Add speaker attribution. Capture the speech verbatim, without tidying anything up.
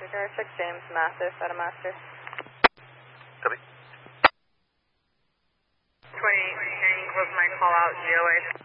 Speaker 1: Victoria six, James Mathis, out of Master.
Speaker 2: Copy.
Speaker 1: twenty-eight, close my call out, G O A.